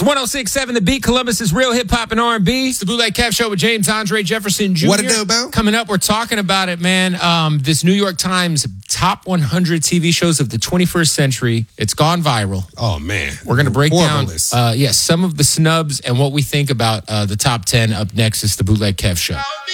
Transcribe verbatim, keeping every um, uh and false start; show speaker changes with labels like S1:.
S1: one oh six point seven The Beat, Columbus's real hip hop and R and B. It's the Bootleg Kev Show with James Andre Jefferson Junior
S2: What it do, Bo?
S1: Coming up, we're talking about it, man. Um, this New York Times top one hundred T V shows of the twenty-first century. It's gone viral.
S2: Oh, man.
S1: We're going to break down,
S2: Horrible.
S1: uh, yes, some of the snubs and what we think about uh, the top ten. Up next is the Bootleg Kev Show.